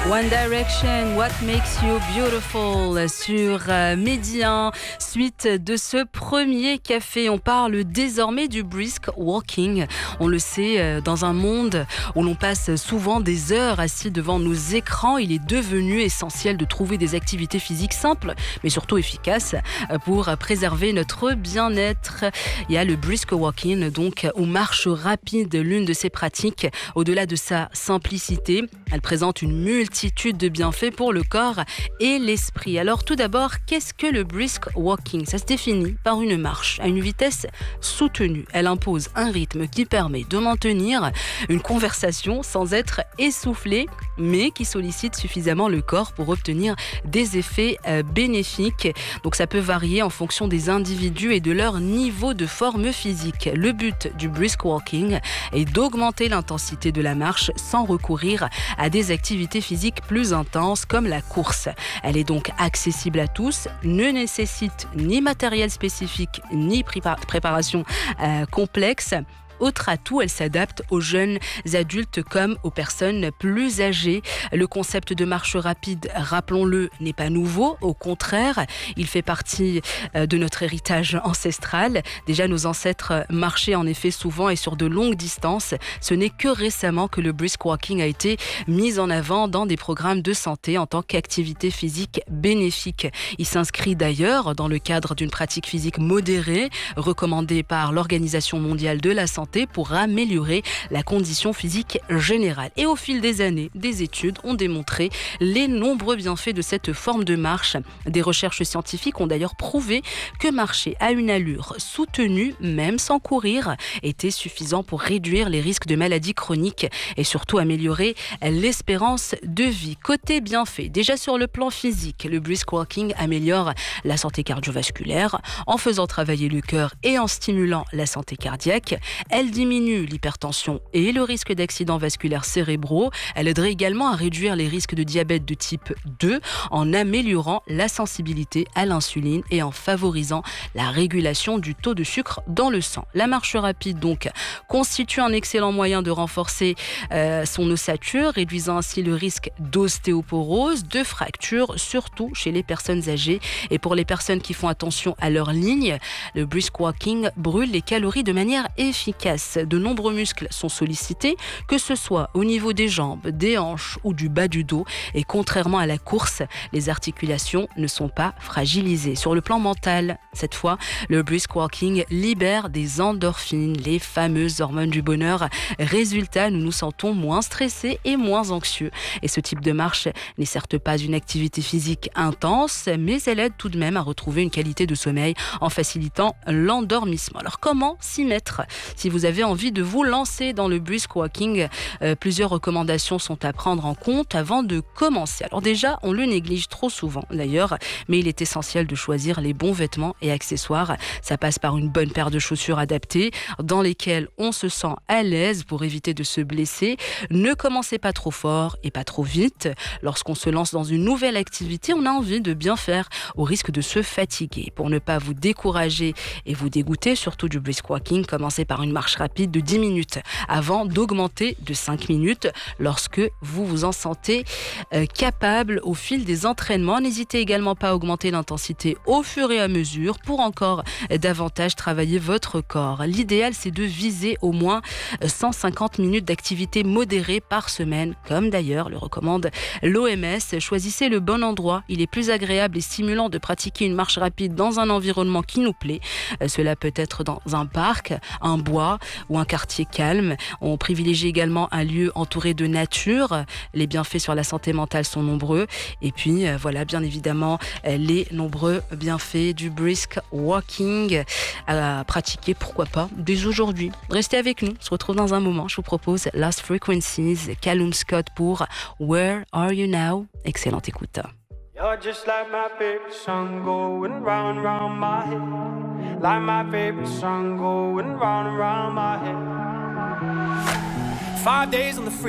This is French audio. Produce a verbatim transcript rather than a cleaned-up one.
One Direction, What Makes You Beautiful sur euh, Medi un. Suite de ce premier café, on parle désormais du brisk walking. On le sait, euh, dans un monde où l'on passe souvent des heures assis devant nos écrans, il est devenu essentiel de trouver des activités physiques simples, mais surtout efficaces pour préserver notre bien-être. Il y a le brisk walking, donc, ou marche rapide, l'une de ces pratiques. Au-delà de sa simplicité, elle présente une multitude de bienfaits pour le corps et l'esprit. Alors tout d'abord, qu'est-ce que le brisk walking ? Ça se définit par une marche à une vitesse soutenue. Elle impose un rythme qui permet de maintenir une conversation sans être essoufflé, mais qui sollicite suffisamment le corps pour obtenir des effets euh, bénéfiques. Donc ça peut varier en fonction des individus et de leur niveau de forme physique. Le but du brisk walking est d'augmenter l'intensité de la marche sans recourir à des activités physiques plus intenses comme la course. Elle est donc accessible à tous, ne nécessite ni matériel spécifique ni prépa- préparation euh, complexe. Autre atout, elle s'adapte aux jeunes adultes comme aux personnes plus âgées. Le concept de marche rapide, rappelons-le, n'est pas nouveau. Au contraire, il fait partie de notre héritage ancestral. Déjà, nos ancêtres marchaient en effet souvent et sur de longues distances. Ce n'est que récemment que le brisk walking a été mis en avant dans des programmes de santé en tant qu'activité physique bénéfique. Il s'inscrit d'ailleurs dans le cadre d'une pratique physique modérée recommandée par l'Organisation mondiale de la santé pour améliorer la condition physique générale. Et au fil des années, des études ont démontré les nombreux bienfaits de cette forme de marche. Des recherches scientifiques ont d'ailleurs prouvé que marcher à une allure soutenue, même sans courir, était suffisant pour réduire les risques de maladies chroniques et surtout améliorer l'espérance de vie. Côté bienfaits, déjà sur le plan physique, le brisk walking améliore la santé cardiovasculaire en faisant travailler le cœur et en stimulant la santé cardiaque. Elle diminue l'hypertension et le risque d'accidents vasculaires cérébraux. Elle aiderait également à réduire les risques de diabète de type deux en améliorant la sensibilité à l'insuline et en favorisant la régulation du taux de sucre dans le sang. La marche rapide, donc, constitue un excellent moyen de renforcer euh, son ossature, réduisant ainsi le risque d'ostéoporose, de fractures, surtout chez les personnes âgées. Et pour les personnes qui font attention à leur ligne, le brisk walking brûle les calories de manière efficace. De nombreux muscles sont sollicités, que ce soit au niveau des jambes, des hanches ou du bas du dos. Et contrairement à la course, les articulations ne sont pas fragilisées. Sur le plan mental, cette fois, le brisk walking libère des endorphines, les fameuses hormones du bonheur. Résultat, nous nous sentons moins stressés et moins anxieux. Et ce type de marche n'est certes pas une activité physique intense, mais elle aide tout de même à retrouver une qualité de sommeil en facilitant l'endormissement. Alors comment s'y mettre ? Si vous avez envie de vous lancer dans le brisk walking, euh, plusieurs recommandations sont à prendre en compte avant de commencer. Alors déjà, on le néglige trop souvent d'ailleurs, mais il est essentiel de choisir les bons vêtements et accessoires. Ça passe par une bonne paire de chaussures adaptées dans lesquelles on se sent à l'aise pour éviter de se blesser. Ne commencez pas trop fort et pas trop vite. Lorsqu'on se lance dans une nouvelle activité, on a envie de bien faire au risque de se fatiguer. Pour ne pas vous décourager et vous dégoûter, surtout du brisk walking, commencez par une marche rapide de dix minutes avant d'augmenter de cinq minutes lorsque vous vous en sentez euh, capable au fil des entraînements. N'hésitez également pas à augmenter l'intensité au fur et à mesure pour encore davantage travailler votre corps. L'idéal, c'est de viser au moins cent cinquante minutes d'activité modérée par semaine, comme d'ailleurs le recommande l'O M S. Choisissez le bon endroit. Il est plus agréable et stimulant de pratiquer une marche rapide dans un environnement qui nous plaît. Euh, cela peut être dans un parc, un bois ou un quartier calme. On privilégie également un lieu entouré de nature. Les bienfaits sur la santé mentale sont nombreux. Et puis, euh, voilà, bien évidemment, euh, les nombreux bienfaits du brisk walking à pratiquer, pourquoi pas, dès aujourd'hui. Restez avec nous. On se retrouve dans un moment. Je vous propose Lost Frequencies, Callum Scott pour Where Are You Now? Excellente écoute. You're just like my favorite song going round and round my head. Like my favorite song going round and round my head. Five days on the free